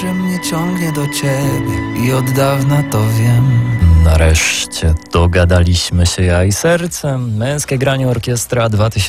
że mnie ciągnie do ciebie i od dawna to wiem. Nareszcie dogadaliśmy się ja i sercem. Męskie granie orkiestra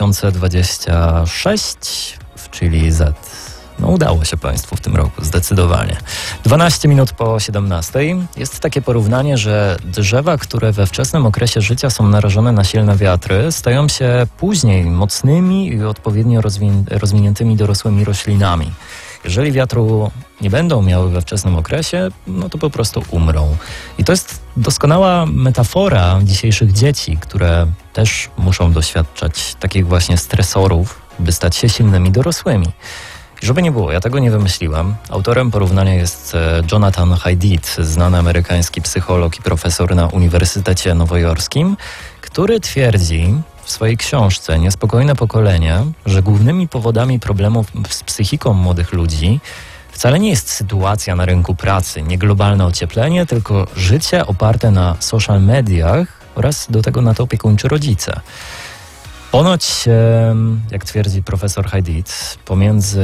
2026 w Chili Z. No udało się Państwu w tym roku, zdecydowanie. 12 minut po 17. Jest takie porównanie, że drzewa, które we wczesnym okresie życia są narażone na silne wiatry, stają się później mocnymi i odpowiednio rozwiniętymi dorosłymi roślinami. Jeżeli wiatru nie będą miały we wczesnym okresie, no to po prostu umrą. I to jest doskonała metafora dzisiejszych dzieci, które też muszą doświadczać takich właśnie stresorów, by stać się silnymi dorosłymi. I żeby nie było, ja tego nie wymyśliłem. Autorem porównania jest Jonathan Haidt, znany amerykański psycholog i profesor na Uniwersytecie Nowojorskim, który twierdzi w swojej książce Niespokojne pokolenie, że głównymi powodami problemów z psychiką młodych ludzi wcale nie jest sytuacja na rynku pracy, nie globalne ocieplenie, tylko życie oparte na social mediach oraz do tego na to opiekuńczy rodzice. Ponoć, jak twierdzi profesor Haidt, pomiędzy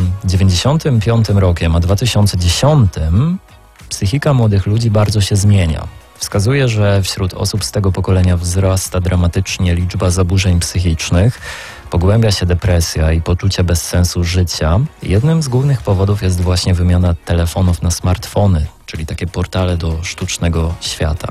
95 rokiem a 2010 psychika młodych ludzi bardzo się zmienia. Wskazuje, że wśród osób z tego pokolenia wzrasta dramatycznie liczba zaburzeń psychicznych, pogłębia się depresja i poczucie bezsensu życia. Jednym z głównych powodów jest właśnie wymiana telefonów na smartfony, czyli takie portale do sztucznego świata.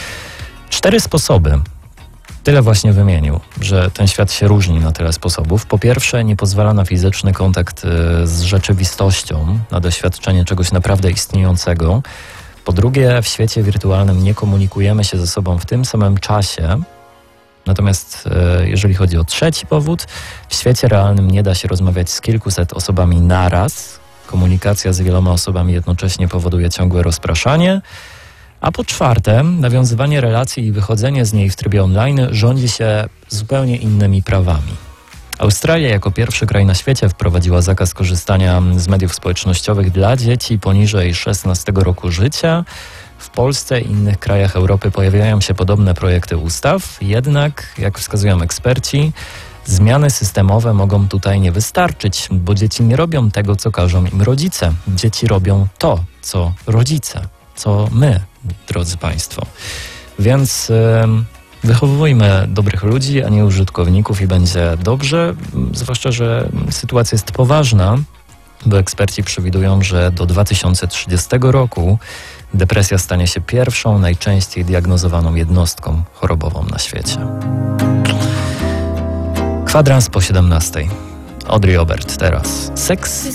4 sposoby. Tyle właśnie wymienił, że ten świat się różni na tyle sposobów. Po pierwsze, nie pozwala na fizyczny kontakt z rzeczywistością, na doświadczenie czegoś naprawdę istniejącego. Po drugie, w świecie wirtualnym nie komunikujemy się ze sobą w tym samym czasie. Natomiast jeżeli chodzi o trzeci powód, w świecie realnym nie da się rozmawiać z kilkuset osobami naraz. Komunikacja z wieloma osobami jednocześnie powoduje ciągłe rozpraszanie. A po czwarte, nawiązywanie relacji i wychodzenie z niej w trybie online rządzi się zupełnie innymi prawami. Australia jako pierwszy kraj na świecie wprowadziła zakaz korzystania z mediów społecznościowych dla dzieci poniżej 16 roku życia. W Polsce i innych krajach Europy pojawiają się podobne projekty ustaw, jednak, jak wskazują eksperci, zmiany systemowe mogą tutaj nie wystarczyć, bo dzieci nie robią tego, co każą im rodzice. Dzieci robią to, co rodzice, co my, drodzy Państwo. Więc wychowujmy dobrych ludzi, a nie użytkowników i będzie dobrze, zwłaszcza, że sytuacja jest poważna, bo eksperci przewidują, że do 2030 roku depresja stanie się pierwszą, najczęściej diagnozowaną jednostką chorobową na świecie. Kwadrans po 17. Audrey Obert teraz. Seks